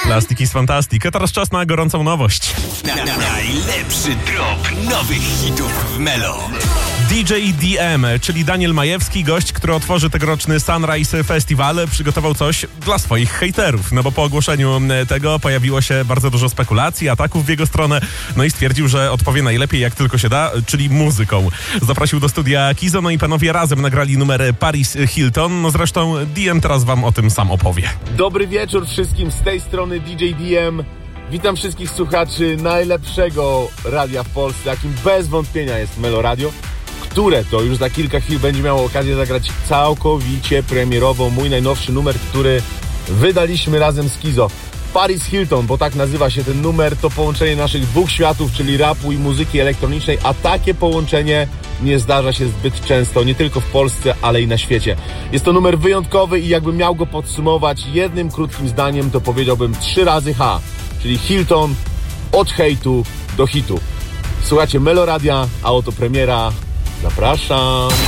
Plastic is Fantastic. A teraz czas na gorącą nowość. Najlepszy drop nowych hitów w Melo. DJ DM, czyli Daniel Majewski, gość, który otworzy tegoroczny Sunrise Festival, przygotował coś dla swoich hejterów. No bo po ogłoszeniu tego pojawiło się bardzo dużo spekulacji, ataków w jego stronę, no i stwierdził, że odpowie najlepiej jak tylko się da, czyli muzyką. Zaprosił do studia Kizo, no i panowie razem nagrali numer Paris Hilton. No zresztą DM teraz wam o tym sam opowie. Dobry wieczór wszystkim, z tej strony DJ DM. Witam wszystkich słuchaczy najlepszego radia w Polsce, jakim bez wątpienia jest Melo Radio, które to już za kilka chwil będzie miało okazję zagrać całkowicie premierowo mój najnowszy numer, który wydaliśmy razem z Kizo. Paris Hilton, bo tak nazywa się ten numer, to połączenie naszych dwóch światów, czyli rapu i muzyki elektronicznej, a takie połączenie nie zdarza się zbyt często, nie tylko w Polsce, ale i na świecie. Jest to numer wyjątkowy i jakbym miał go podsumować jednym krótkim zdaniem, to powiedziałbym 3 razy H, czyli Hilton od hejtu do hitu. Słuchajcie Melo Radia, a oto premiera. Zapraszam.